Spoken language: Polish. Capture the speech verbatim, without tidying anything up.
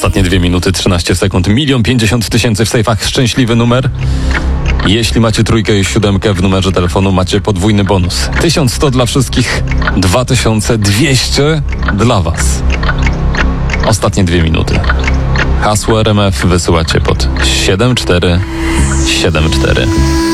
Ostatnie dwie minuty, trzynaście sekund. Milion pięćdziesiąt tysięcy w sejfach. Szczęśliwy numer. Jeśli macie trójkę i siódemkę w numerze telefonu, macie podwójny bonus. tysiąc sto dla wszystkich, dwa tysiące dwieście dla was. Ostatnie dwie minuty. Hasło R M F wysyłacie pod siedem cztery siedem cztery.